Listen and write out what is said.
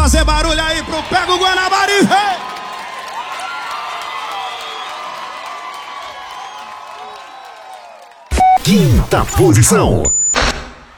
fazer barulho aí pro Pega o Guanabara. Quinta posição.